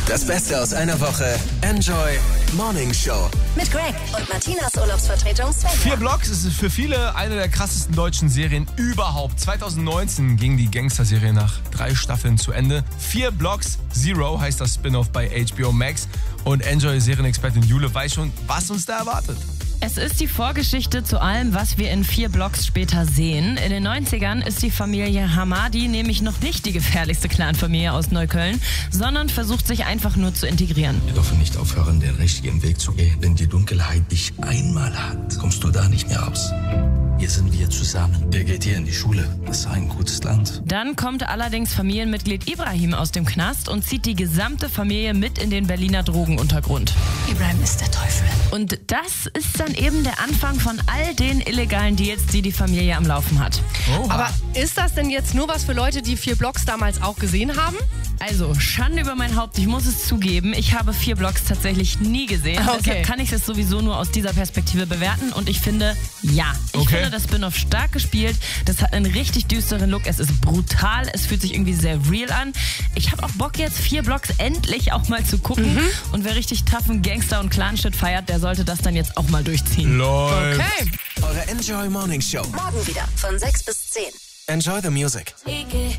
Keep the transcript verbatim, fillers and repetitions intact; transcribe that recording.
Das Beste aus einer Woche. Enjoy Morning Show. Mit Greg und Martinas Urlaubsvertretung Svenja. Vier Blocks ist für viele eine der krassesten deutschen Serien überhaupt. zwanzig neunzehn ging die Gangster-Serie nach drei Staffeln zu Ende. Vier Blocks Zero heißt das Spin-off bei H B O Max. Und Enjoy-Serienexpertin Jule weiß schon, was uns da erwartet. Es ist die Vorgeschichte zu allem, was wir in vier Blocks später sehen. In den neunzigern ist die Familie Hamadi nämlich noch nicht die gefährlichste Clanfamilie aus Neukölln, sondern versucht sich einfach nur zu integrieren. Wir dürfen nicht aufhören, den richtigen Weg zu gehen. Wenn die Dunkelheit dich einmal hat, kommst du da nicht mehr raus. Hier sind wir zusammen. Der geht hier in die Schule. Das ist ein gutes Land. Dann kommt allerdings Familienmitglied Ibrahim aus dem Knast und zieht die gesamte Familie mit in den Berliner Drogenuntergrund. Ibrahim ist der Teufel. Und das ist dann eben der Anfang von all den illegalen Deals, die die Familie am Laufen hat. Oha. Aber ist das denn jetzt nur was für Leute, die vier Blocks damals auch gesehen haben? Also, Schande über mein Haupt, ich muss es zugeben, ich habe vier Blocks tatsächlich nie gesehen. Okay. Deshalb kann ich es sowieso nur aus dieser Perspektive bewerten und ich finde, ja. Ich Okay. finde das Spin-off stark gespielt, das hat einen richtig düsteren Look, es ist brutal, es fühlt sich irgendwie sehr real an. Ich habe auch Bock jetzt, vier Blocks endlich auch mal zu gucken Mhm. und wer richtig toughen Gangster- und Clan-Shit feiert, der sollte das dann jetzt auch mal durchziehen. Läuft. Okay. Eure Enjoy Morning Show. Morgen wieder von sechs bis zehn. Enjoy the music.